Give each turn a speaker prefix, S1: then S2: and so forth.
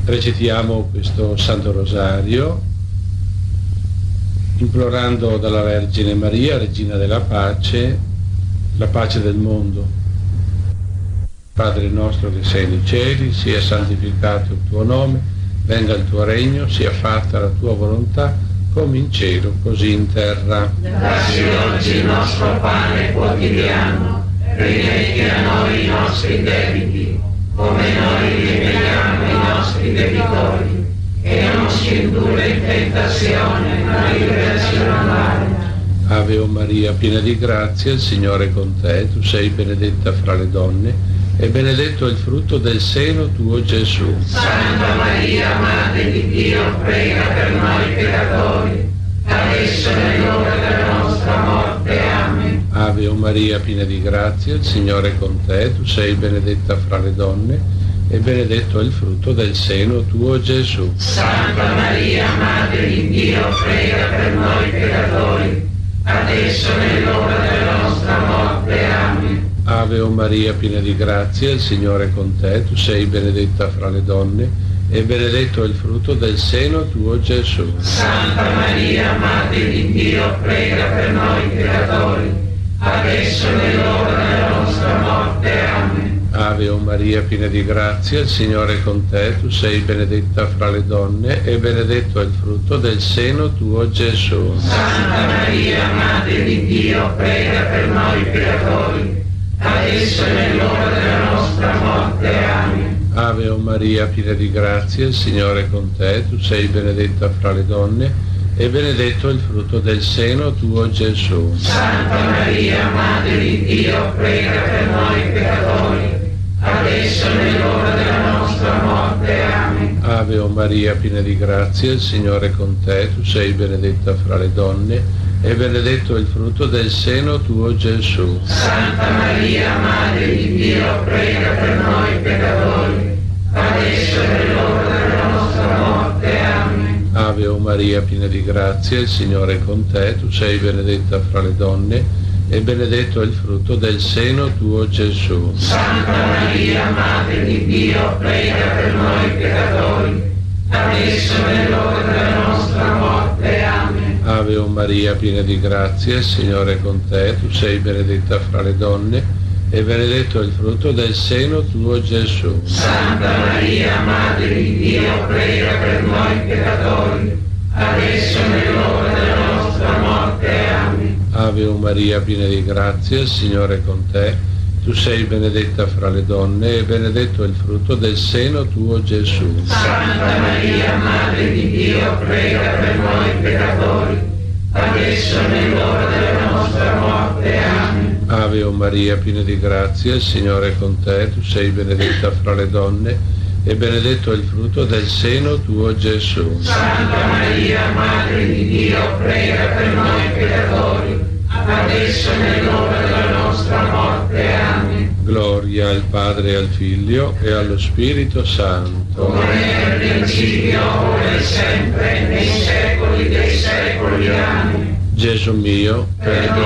S1: Recitiamo questo Santo Rosario implorando dalla Vergine Maria, Regina della Pace, la pace del mondo. Padre nostro che sei nei cieli, sia santificato il tuo nome, venga il tuo regno, sia fatta la tua volontà, come in cielo, così in terra.
S2: Dacci oggi il nostro pane quotidiano, rimetti a noi i nostri debiti, come noi rimettiamo i nostri debitori, e non ci indurre in tentazione, ma liberaci dal male.
S1: Ave o Maria, piena di grazia, il Signore è con te, tu sei benedetta fra le donne, e benedetto è il frutto del seno tuo, Gesù.
S2: Santa Maria, Madre di Dio, prega per noi peccatori, adesso è nell'ora della nostra morte. Amen.
S1: Ave o Maria, piena di grazia, il Signore è con te, tu sei benedetta fra le donne, e benedetto è il frutto del seno tuo, Gesù.
S2: Santa Maria, Madre di Dio, prega per noi peccatori, adesso è nell'ora della nostra morte. Amen.
S1: Ave o Maria, piena di grazia, il Signore è con te, tu sei benedetta fra le donne, e benedetto è il frutto del seno tuo, Gesù.
S2: Santa Maria, Madre di Dio, prega per noi peccatori, adesso è nell'ora della nostra morte. Amen.
S1: Ave o Maria, piena di grazia, il Signore è con te, tu sei benedetta fra le donne, e benedetto è il frutto del seno tuo, Gesù.
S2: Santa Maria, Madre di Dio, prega per noi peccatori, adesso è nell'ora della nostra morte. Amen.
S1: Ave o Maria, piena di grazia, il Signore è con te, tu sei benedetta fra le donne, e benedetto è il frutto del seno tuo, Gesù.
S2: Santa Maria, Madre di Dio, prega per noi peccatori, adesso è nell'ora della nostra morte. Amen.
S1: Ave o Maria, piena di grazia, il Signore è con te, tu sei benedetta fra le donne, e benedetto è il frutto del seno tuo, Gesù.
S2: Santa Maria, Madre di Dio, prega per noi peccatori, adesso è nell'ora della nostra morte. Amen.
S1: Ave o Maria, piena di grazia, il Signore è con te, tu sei benedetta fra le donne, e benedetto è il frutto del seno tuo, Gesù.
S2: Santa Maria, Madre di Dio, prega per noi peccatori, adesso è nell'ora della nostra morte. Amen.
S1: Ave o Maria, piena di grazia, il Signore è con te, tu sei benedetta fra le donne, e benedetto è il frutto del seno tuo, Gesù.
S2: Santa Maria, Madre di Dio, prega per noi peccatori, adesso è nell'ora della nostra morte. Amen.
S1: Ave o Maria, piena di grazia, il Signore è con te, tu sei benedetta fra le donne, e benedetto è il frutto del seno tuo, Gesù.
S2: Santa Maria, Madre di Dio, prega per noi peccatori, adesso è nell'ora della nostra morte. Amen.
S1: Ave o Maria, piena di grazia, il Signore è con te, tu sei benedetta fra le donne, e benedetto è il frutto del seno tuo, Gesù.
S2: Santa Maria, Madre di Dio, prega per noi peccatori, adesso è nell'ora della nostra morte. Amen.
S1: Gloria al Padre, al Figlio e allo Spirito Santo.
S2: Come nel principio, ora e sempre, nei secoli dei secoli. Amen.
S1: Gesù mio,
S2: Perdona